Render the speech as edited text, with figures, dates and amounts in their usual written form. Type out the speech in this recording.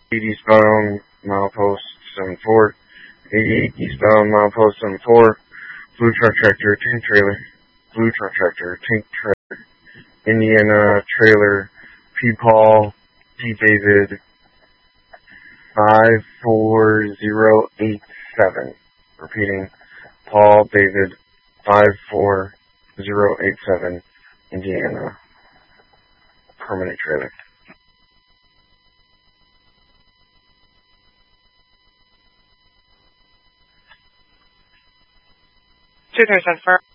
eastbound milepost 74. 88 eastbound milepost 74. Blue truck tractor, tank trailer. Blue truck tractor, tank trailer. Indiana trailer, P. Paul, P. David, 54087. Repeating, Paul David, 54087, Indiana. Permanent trailer. 2000 firm.